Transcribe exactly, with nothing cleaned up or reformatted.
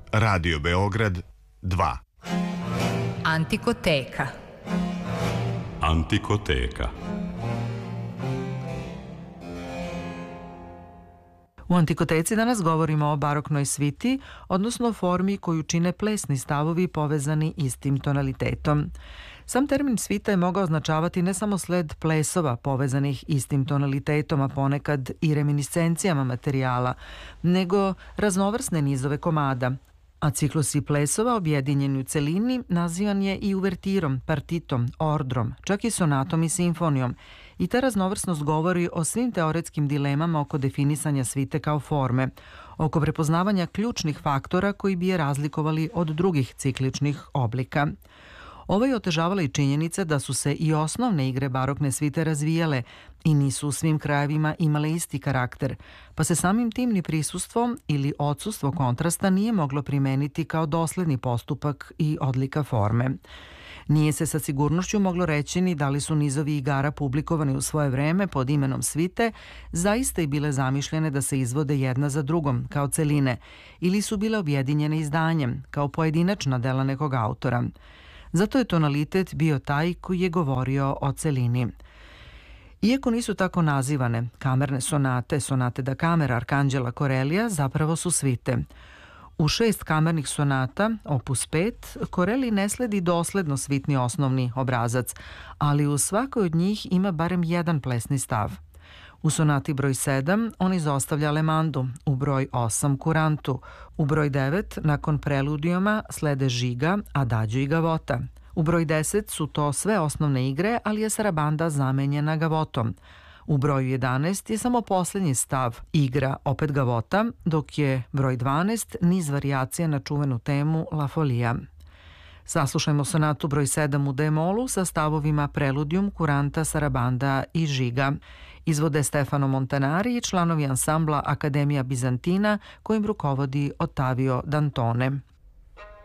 Radio Beograd dva. Antikoteka. Antikoteka. U Antikoteci danas govorimo o baroknoj sviti, odnosno formi koju čine plesni stavovi povezani istim tonalitetom. Sam termin svita je mogao označavati ne samo sled plesova povezanih istim tonalitetom, a ponekad i reminiscencijama materijala, nego raznovrsne nizove komada, a ciklusi plesova objedinjeni u celini nazivan je i uvertirom, partitom, ordrom, čak i sonatom i simfonijom. I ta raznovrsnost govori o svim teoretskim dilemama oko definisanja svite kao forme, oko prepoznavanja ključnih faktora koji bi je razlikovali od drugih cikličnih oblika. Ovo je otežavala i činjenica da su se i osnovne igre barokne svite razvijale i nisu u svim krajevima imale isti karakter, pa se samim tim ni prisustvo ili odsustvo kontrasta nije moglo primeniti kao dosledni postupak i odlika forme. Nije se sa sigurnošću moglo reći ni da li su nizovi igara publikovani u svoje vreme pod imenom svite zaista i bile zamišljene da se izvode jedna za drugom kao celine ili su bile objedinjene izdanjem kao pojedinačna dela nekog autora. Zato je tonalitet bio taj koji je govorio o celini. Iako nisu tako nazivane, kamerne sonate, sonate da kamera Arkanđela Korelija zapravo su svite. U šest kamernih sonata, opus pet, Koreli ne sledi dosledno svitni osnovni obrazac, ali u svakoj od njih ima barem jedan plesni stav. U sonati broj sedam on izostavlja lemandu, u broj osam kurantu, u broj devet nakon preludijoma slede žiga, adagio i gavota. U broj deset su to sve osnovne igre, ali je sarabanda zamenjena gavotom. U broju jedanaest je samo posljednji stav igra opet gavota, dok je broj dvanaest niz varijacija na čuvenu temu La Folia. Saslušajmo sonatu broj sedam u D-molu sa stavovima preludijum, kuranta, sarabanda i žiga. Izvode Stefano Montanari i članovi ansambla Akademija Bizantina kojim rukovodi Ottavio Dantone.